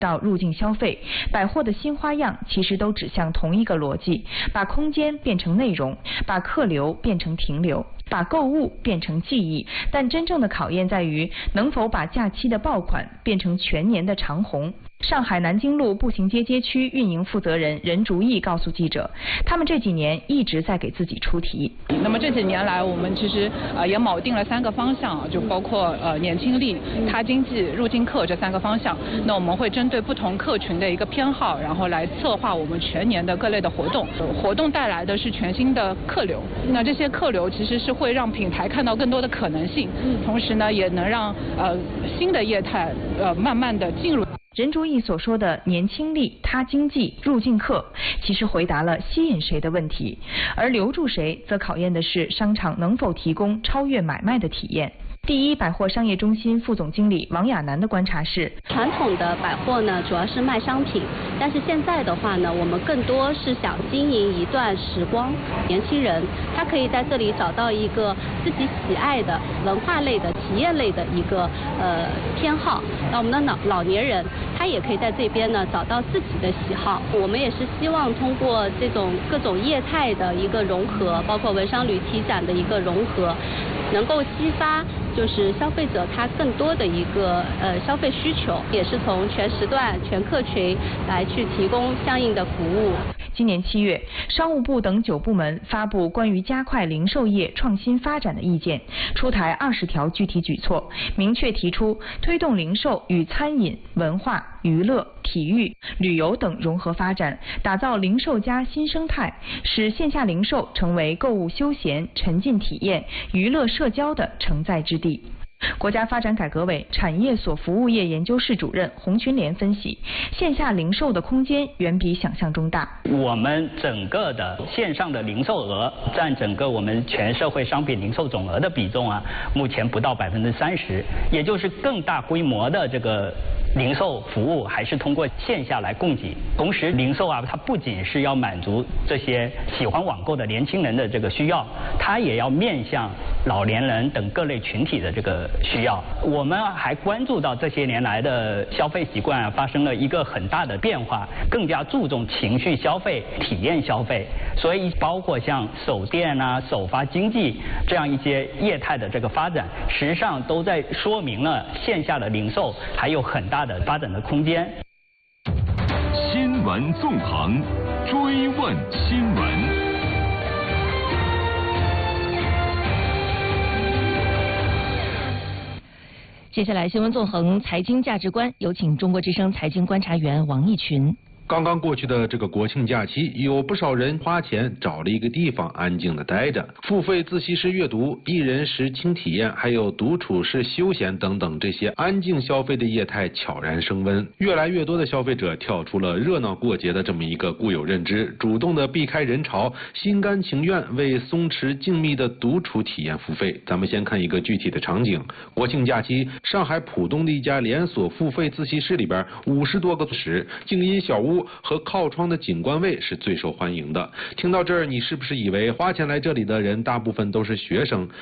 到入境消费，百货的新花样其实都指向同一个逻辑，把空间变成内容，把客流变成停留，把购物变成记忆。但真正的考验在于能否把假期的爆款变成全年的长红。上海南京路步行街街区运营负责人任竹义告诉记者，他们这几年一直在给自己出题。 那么这几年来，我们其实也铆定了3个方向，就包括年轻力、他经济、入境客这3个方向。那我们会针对不同客群的一个偏好，然后来策划我们全年的各类的活动。活动带来的是全新的客流，那这些客流其实是会让品牌看到更多的可能性，同时呢，也能让新的业态慢慢的进入。 任竹义所说的年轻力、他经济、入境客，其实回答了吸引谁的问题，而留住谁，则考验的是商场能否提供超越买卖的体验。第一百货商业中心副总经理王亚楠的观察是， 传统的百货呢，主要是卖商品，但是现在的话呢，我们更多是想经营一段时光。年轻人他可以在这里找到一个自己喜爱的文化类的、体验类的一个偏好。那我们的老年人他也可以在这边呢找到自己的喜好。我们也是希望通过这种各种业态的一个融合，包括文商旅体展的一个融合，能够激发就是消费者他更多的一个消费需求，也是从全时段、全客群来去提供相应的服务。 今年7月，商务部等9部门发布关于加快零售业创新发展的意见，出台20条具体举措，明确提出推动零售与餐饮、文化、娱乐、体育、旅游等融合发展，打造零售加新生态，使线下零售成为购物休闲、沉浸体验、娱乐社交的承载之地。国家发展改革委产业所服务业研究室主任洪群莲分析，线下零售的空间远比想象中大。 我们整个的线上的零售额占整个我们全社会商品零售总额的比重啊，目前不到30%，也就是更大规模的这个零售服务还是通过线下来供给。同时，零售啊，它不仅是要满足这些喜欢网购的年轻人的这个需要，它也要面向老年人等各类群体的这个需要。我们还关注到这些年来的消费习惯啊，发生了一个很大的变化，更加注重情绪消费、体验消费。所以，包括像首店啊、首发经济这样一些业态的这个发展，实际上都在说明了线下的零售还有很大的发展的空间。 新闻纵横，追问新闻。 接下来新闻纵横财经价值观，有请中国之声财经观察员王毅群。 刚刚过去的这个国庆假期，有不少人花钱找了一个地方安静的待着，付费自习室阅读、一人食轻体验，还有独处式休闲等等这些安静消费的业态悄然升温。越来越多的消费者跳出了热闹过节的这么一个固有认知，主动的避开人潮，心甘情愿为松弛静谧的独处体验付费。咱们先看一个具体的场景：国庆假期，上海浦东的一家连锁付费自习室里边50多个室，静音小屋和靠窗的景观位是最受欢迎的。听到这儿，你是不是以为花钱来这里的人大部分都是学生？